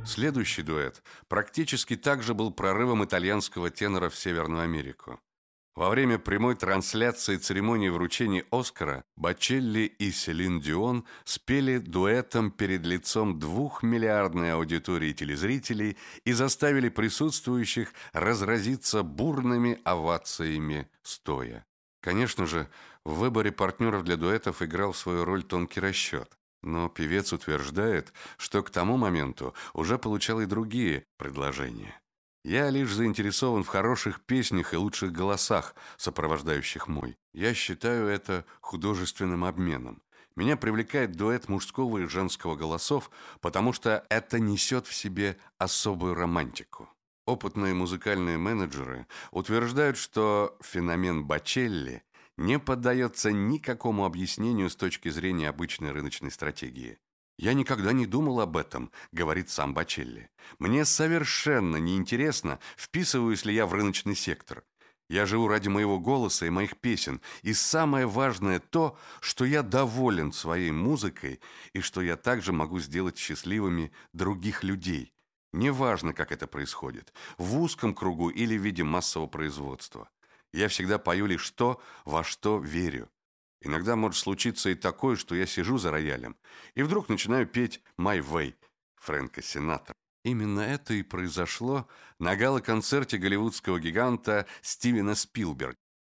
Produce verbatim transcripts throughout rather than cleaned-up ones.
Следующий дуэт практически также был прорывом итальянского тенора в Северную Америку. Во время прямой трансляции церемонии вручения Оскара Бочелли и Селин Дион спели дуэтом перед лицом двухмиллиардной аудитории телезрителей и заставили присутствующих разразиться бурными овациями стоя. Конечно же, в выборе партнеров для дуэтов играл свою роль тонкий расчет. Но певец утверждает, что к тому моменту уже получал и другие предложения. Я лишь заинтересован в хороших песнях и лучших голосах, сопровождающих мой. Я считаю это художественным обменом. Меня привлекает дуэт мужского и женского голосов, потому что это несет в себе особую романтику. Опытные музыкальные менеджеры утверждают, что феномен Бочелли не поддается никакому объяснению с точки зрения обычной рыночной стратегии. «Я никогда не думал об этом», — говорит сам Бочелли. «Мне совершенно неинтересно, вписываюсь ли я в рыночный сектор. Я живу ради моего голоса и моих песен, и самое важное то, что я доволен своей музыкой и что я также могу сделать счастливыми других людей. Неважно, как это происходит, в узком кругу или в виде массового производства. Я всегда пою лишь то, во что верю. Иногда может случиться и такое, что я сижу за роялем и вдруг начинаю петь «My Way» Фрэнка Синатра. Именно это и произошло на гала-концерте голливудского гиганта Стивена Спилберга,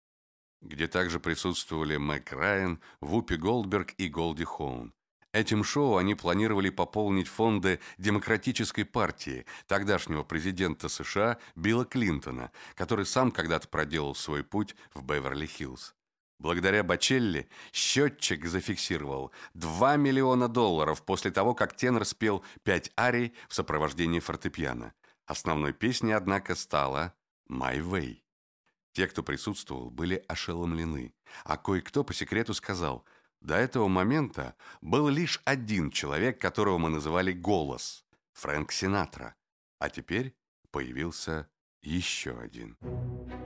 где также присутствовали Мэг Райан, Вупи Голдберг и Голди Хоун. Этим шоу они планировали пополнить фонды Демократической партии тогдашнего президента США Билла Клинтона, который сам когда-то проделал свой путь в Беверли-Хиллз. Благодаря Бочелли счетчик зафиксировал два миллиона долларов после того, как тенор спел пять арий в сопровождении фортепиано. Основной песней, однако, стала «My Way». Те, кто присутствовал, были ошеломлены, а кое-кто по секрету сказал: «До этого момента был лишь один человек, которого мы называли «Голос» – Фрэнк Синатра, а теперь появился еще один».